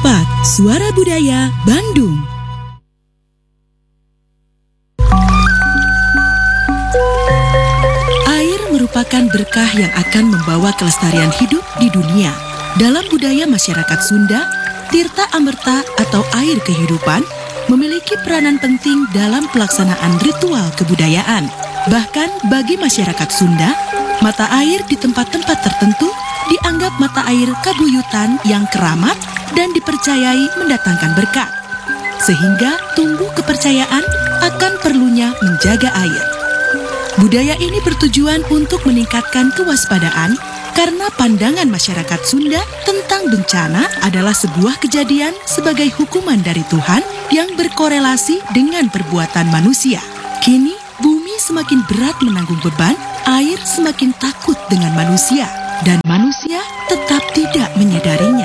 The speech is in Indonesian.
107,4 Suara Budaya Bandung. Air merupakan berkah yang akan membawa kelestarian hidup di dunia. Dalam budaya masyarakat Sunda, tirta amerta atau air kehidupan memiliki peranan penting dalam pelaksanaan ritual kebudayaan. Bahkan bagi masyarakat Sunda, mata air di tempat-tempat tertentu dianggap mata air kabuyutan yang keramat dan dipercayai mendatangkan berkat. Sehingga tumbuh kepercayaan akan perlunya menjaga air. Budaya ini bertujuan untuk meningkatkan kewaspadaan karena pandangan masyarakat Sunda tentang bencana adalah sebuah kejadian sebagai hukuman dari Tuhan yang berkorelasi dengan perbuatan manusia. Kini, bumi semakin berat menanggung beban, air semakin takut dengan manusia, dan manusia tetap tidak menyadarinya.